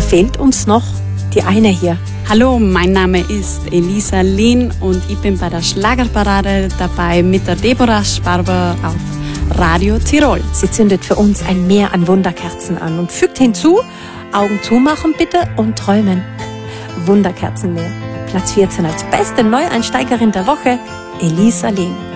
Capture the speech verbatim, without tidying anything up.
fehlt uns noch die eine hier. Hallo, mein Name ist Elisa Lehn und ich bin bei der Schlagerparade dabei mit der Deborah Sparber auf Radio Tirol. Sie zündet für uns ein Meer an Wunderkerzen an und fügt hinzu, Augen zumachen bitte und träumen. Wunderkerzenmeer. Platz vierzehn als beste Neueinsteigerin der Woche, Elisa Lehn.